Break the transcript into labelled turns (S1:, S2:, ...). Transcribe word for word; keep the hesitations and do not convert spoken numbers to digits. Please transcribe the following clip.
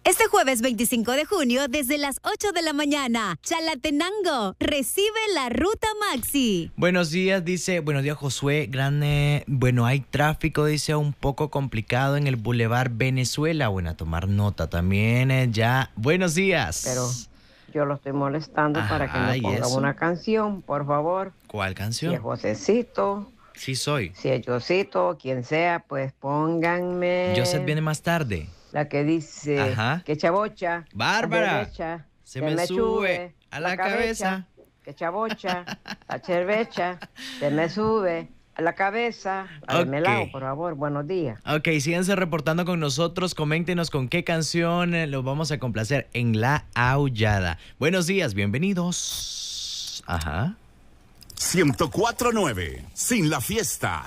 S1: Este jueves veinticinco de junio, desde las ocho de la mañana, Chalatenango recibe la Ruta Maxi.
S2: Buenos días, dice, buenos días Josué, grande, bueno, hay tráfico, dice, un poco complicado en el Boulevard Venezuela. Bueno, a tomar nota también, eh, ya. Buenos días.
S3: Pero yo lo estoy molestando
S2: Ajá,
S3: para que me ponga
S2: ¿y eso?
S3: una canción, por favor.
S2: ¿Cuál canción?
S3: Si es Josecito,
S2: Sí soy.
S3: si es Josito, quien sea, pues pónganme.
S2: Joseph viene más tarde.
S3: La que dice,
S2: Ajá.
S3: que chabocha.
S2: Bárbara,
S3: la derecha,
S2: se me sube a la cabeza.
S3: Que chabocha, la cervecha, se me sube a la cabeza. A
S2: Ok.
S3: melao, por favor, buenos días.
S2: Ok, síganse reportando con nosotros, coméntenos con qué canción eh, los vamos a complacer en La Aullada. Buenos días, bienvenidos. Ajá.
S4: ciento cuatro punto nueve, sin la fiesta